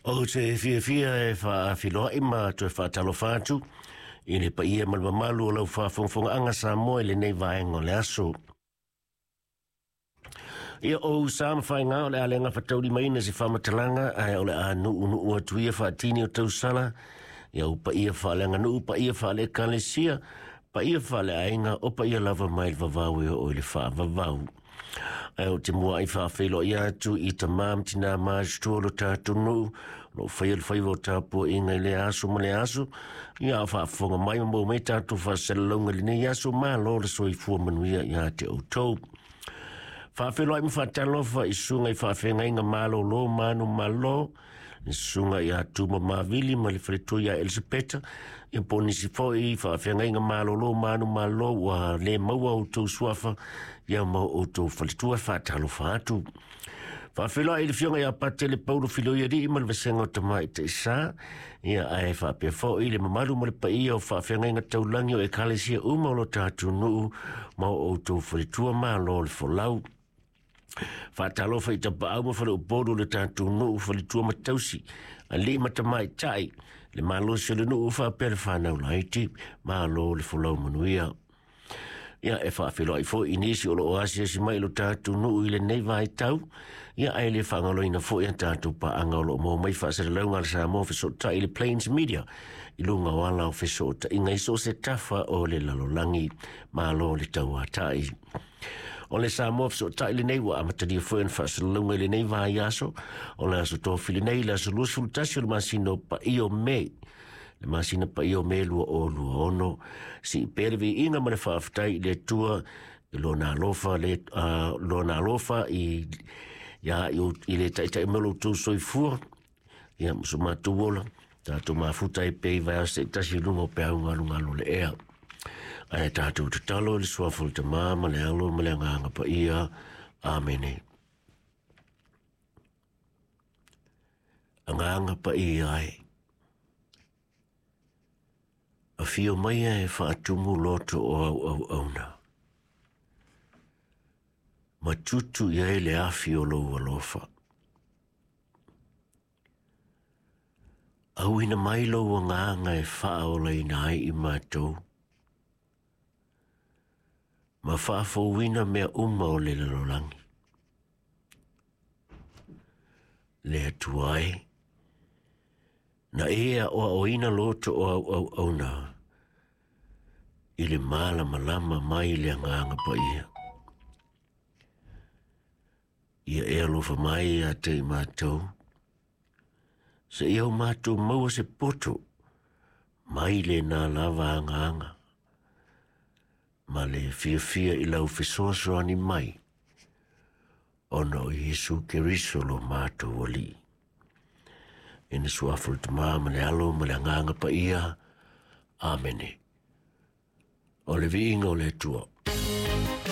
O te fia e wha whiloa ima tu e wha talo whātu i le pa ia malmamalu o lau whawhongwhonga anga sa moe le nei vaenga le aso. Ia o sama whainga o le alenga whatauri maina si whamatalanga ai o le a nuu ua tuia whaatini o tausala ia o pa ia whalenga nuu pa ia whale kalesia pa ia whale ainga o pa ia lava mai vavau e o le whavavau. Ai o te mua i whawhelo i atu i ta mam tina maaj tuolo tātu nuu lo whaial whaivo tāpua inga i le aso ma le aso ia whaafonga mai mo mei tātu whasalonga li nei aso ma lo le soi fua manuia i ate o tau. Whawhelo ai mwhatalofa i sunga i whawhenga inga malo lo manu malo ni sunga i atu ma mawili ma le whaletu ia Elisabeta i poni si fo i whawhenga inga malo lo manu malo wa le maua o tau suafa ia mau o tau whaletua whatalofa atu. Whawhelo ai le fionga ia pate le paulo filo i ri ma le vasenga o tamai te isa ia ai whapea fo i le mamaru ma le pa ia o whawhenga inga taulangi o e kalesia uma o lo tātu nuu mau o tau whaletua ma lo le folau. Whaatalofa i tapa au mawhare o bodo le tātou nuu whalitua matausi a le matamai tai le malo se le nuu whapere whanau laiti malo le wholau manuia. Ia e whaafelo ai fo inisi o lo oasia si mai lo tātou nuu i le nei vai tau ia ai le whangalo ina fo ia tātou pa anga o lo mo mai whaasere launga le sa mo wheso ta i le Plains Media i lunga wala o wheso ta inga iso se tafa o le lalolangi malo le tau atai. O le Samoa so tai le nei wa amatari fo en fasalunga le nei va yaso o le aso to fili nei la so lusul tasio le masino pa io me le masino pa io me lu o lu ono si pervi inga ma le faftai le tua lo na lofa i ya i le tai melo tu soi fu ya so ma tu vola ta tu ma futai pe va se tasio lungo pe lunga le ea. Ai tātou te talo le suafol te māma le alo ma le nganga pa ia. Amene. Nganga pa ia ai. A fio mai e whaatumu loto o au auna. Ma tutu ia le afi o lo alofa. Au ina mai lo o nganga e whaola ina ai i mātou. Ma whaafowina mea o le lalolangi. Le atuai. Na ea o ina loto o au na. I le malama mai le anganga pa ia. Ia ea lofa mai a te mātou. Se ia o mātou maua se poto. Mai le nā lava anganga. Ma le fia i lau fesoasoa ni mai. Ono i Jesu Keriso lo mātou wali. Ina suafol te māma le alo ma le nganga pa ia. Amene. O le viinga o le tua.